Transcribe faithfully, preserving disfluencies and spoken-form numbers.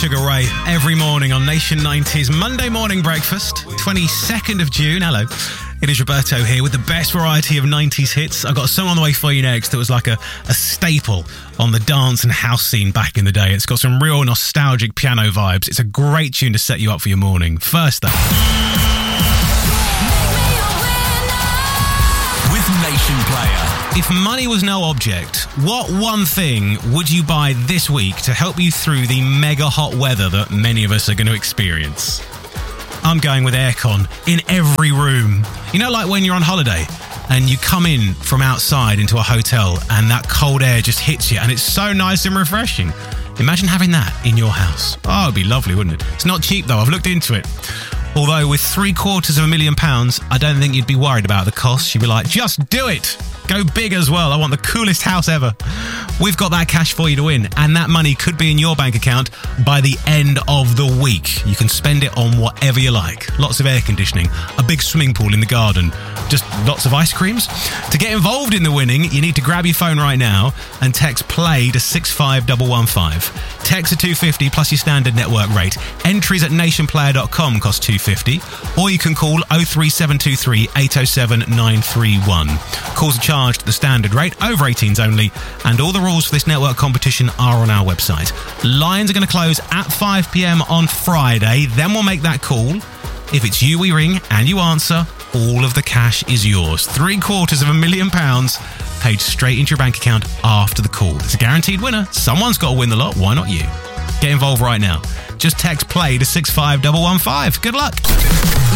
Sugar Ray every morning on Nation ninety's Monday Morning Breakfast, twenty-second of June. Hello. It is Roberto here with the best variety of nineties hits. I've got a song on the way for you next that was like a, a staple on the dance and house scene back in the day. It's got some real nostalgic piano vibes. It's a great tune to set you up for your morning. First though, with Nation Player. If money was no object, what one thing would you buy this week to help you through the mega hot weather that many of us are going to experience? I'm going with aircon in every room. You know, like when you're on holiday and you come in from outside into a hotel and that cold air just hits you and it's so nice and refreshing. Imagine having that in your house. Oh, it'd be lovely, wouldn't it? It's not cheap though, I've looked into it. Although with three quarters of a million pounds, I don't think you'd be worried about the cost. You'd be like, just do it. Go big as well. I want the coolest house ever. We've got that cash for you to win, and that money could be in your bank account by the end of the week. You can spend it on whatever you like. Lots of air conditioning, a big swimming pool in the garden, just lots of ice creams. To get involved in the winning, you need to grab your phone right now and text play to six five one one five. Text to two fifty plus your standard network rate. Entries at nation player dot com cost two fifty, or you can call oh three seven two three eight oh seven nine three one. Calls are charged at the standard rate, over eighteens only, and all the rules for this network competition are on our website. Lines are going to close at five p.m. on Friday, then we'll make that call. If it's you we ring and you answer, all of the cash is yours. Three quarters of a million pounds paid straight into your bank account after the call. It's a guaranteed winner. Someone's got to win the lot. Why not you? Get involved right now. Just text play to six five one one five. Good luck.